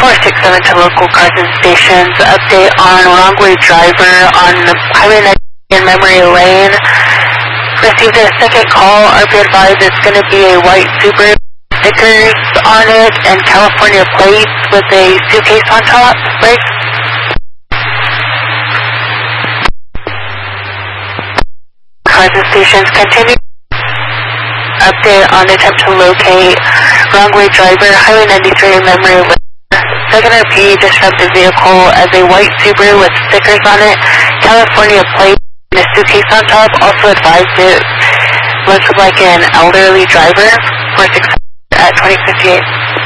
467 to local Carson stations. Update on wrong-way driver on Highway 90 in Memory Lane. Received a second call. RP advised it's going to be a white Subaru, stickers on it, and California plates with a suitcase on top. Right? Carson stations continue. Update on attempt to locate wrong-way driver, Highway 93 in Memory Lane. Second RP described the vehicle as a white Subaru with stickers on it, California plate, and a suitcase on top. Also advised it looked like an elderly driver. 467 at 2058.